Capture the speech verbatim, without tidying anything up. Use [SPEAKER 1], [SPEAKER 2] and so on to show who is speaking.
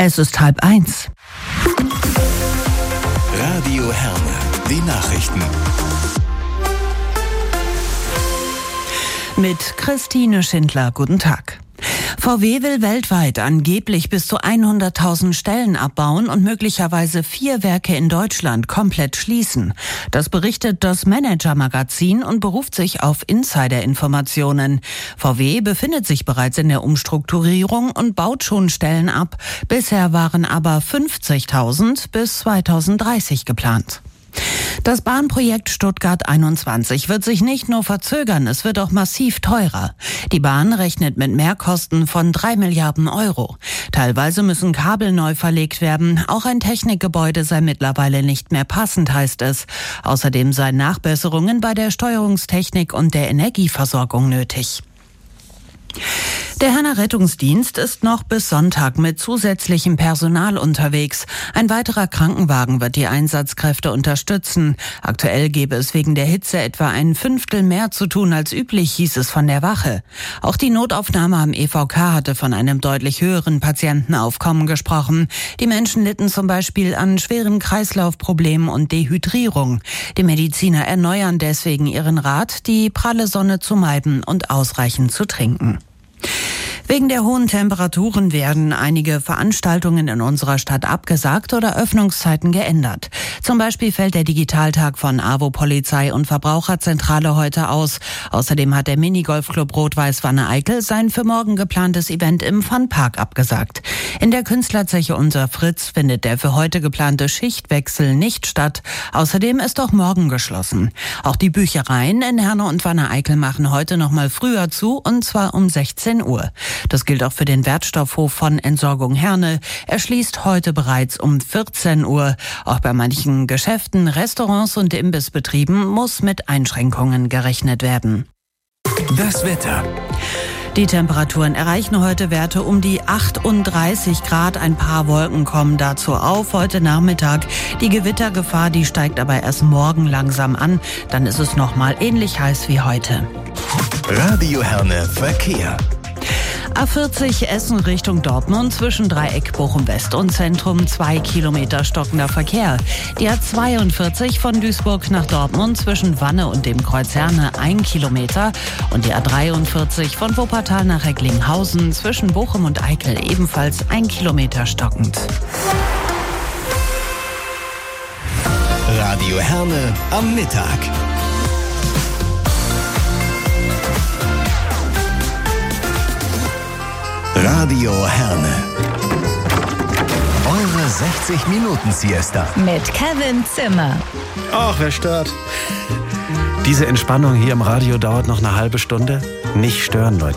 [SPEAKER 1] Es ist halb eins.
[SPEAKER 2] Radio Herne, die Nachrichten.
[SPEAKER 1] Mit Christine Schindler, guten Tag. V W will weltweit angeblich bis zu hunderttausend Stellen abbauen und möglicherweise vier Werke in Deutschland komplett schließen. Das berichtet das Manager-Magazin und beruft sich auf Insider-Informationen. V W befindet sich bereits in der Umstrukturierung und baut schon Stellen ab. Bisher waren aber fünfzigtausend bis zweitausenddreißig geplant. Das Bahnprojekt Stuttgart einundzwanzig wird sich nicht nur verzögern, es wird auch massiv teurer. Die Bahn rechnet mit Mehrkosten von drei Milliarden Euro. Teilweise müssen Kabel neu verlegt werden. Auch ein Technikgebäude sei mittlerweile nicht mehr passend, heißt es. Außerdem seien Nachbesserungen bei der Steuerungstechnik und der Energieversorgung nötig. Der Herner Rettungsdienst ist noch bis Sonntag mit zusätzlichem Personal unterwegs. Ein weiterer Krankenwagen wird die Einsatzkräfte unterstützen. Aktuell gäbe es wegen der Hitze etwa ein Fünftel mehr zu tun als üblich, hieß es von der Wache. Auch die Notaufnahme am E V K hatte von einem deutlich höheren Patientenaufkommen gesprochen. Die Menschen litten zum Beispiel an schweren Kreislaufproblemen und Dehydrierung. Die Mediziner erneuern deswegen ihren Rat, die pralle Sonne zu meiden und ausreichend zu trinken. Wegen der hohen Temperaturen werden einige Veranstaltungen in unserer Stadt abgesagt oder Öffnungszeiten geändert. Zum Beispiel fällt der Digitaltag von AWO Polizei und Verbraucherzentrale heute aus. Außerdem hat der Minigolfclub Rot-Weiß Wanne-Eickel sein für morgen geplantes Event im Funpark abgesagt. In der Künstlerzeche Unser Fritz findet der für heute geplante Schichtwechsel nicht statt. Außerdem ist auch morgen geschlossen. Auch die Büchereien in Herne und Wanne-Eickel machen heute noch mal früher zu, und zwar um sechzehn Uhr. Das gilt auch für den Wertstoffhof von Entsorgung Herne. Er schließt heute bereits um vierzehn Uhr. Auch bei manchen Geschäften, Restaurants und Imbissbetrieben muss mit Einschränkungen gerechnet werden.
[SPEAKER 2] Das Wetter.
[SPEAKER 1] Die Temperaturen erreichen heute Werte um die achtunddreißig Grad. Ein paar Wolken kommen dazu auf heute Nachmittag. Die Gewittergefahr, die steigt aber erst morgen langsam an. Dann ist es nochmal ähnlich heiß wie heute.
[SPEAKER 2] Radio Herne Verkehr.
[SPEAKER 1] A vierzig Essen Richtung Dortmund zwischen Dreieck Bochum West und Zentrum zwei Kilometer stockender Verkehr. Die A zweiundvierzig von Duisburg nach Dortmund zwischen Wanne und dem Kreuz Herne ein Kilometer und die A dreiundvierzig von Wuppertal nach Recklinghausen zwischen Bochum und Eickel ebenfalls ein Kilometer stockend.
[SPEAKER 2] Radio Herne am Mittag. Radio Herne. Eure sechzig Minuten Siesta.
[SPEAKER 3] Mit Kevin Zimmer.
[SPEAKER 4] Ach, wer stört? Diese Entspannung hier im Radio dauert noch eine halbe Stunde. Nicht stören, Leute.